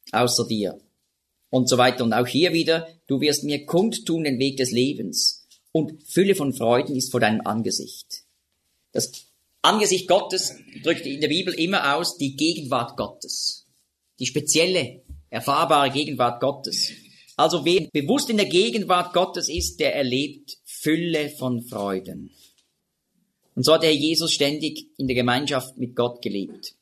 außer dir. Und so weiter. Und auch hier wieder, du wirst mir kundtun den Weg des Lebens. Und Fülle von Freuden ist vor deinem Angesicht. Das Angesicht Gottes drückt in der Bibel immer aus die Gegenwart Gottes. Die spezielle, erfahrbare Gegenwart Gottes. Also wer bewusst in der Gegenwart Gottes ist, der erlebt Fülle von Freuden. Und so hat der Herr Jesus ständig in der Gemeinschaft mit Gott gelebt.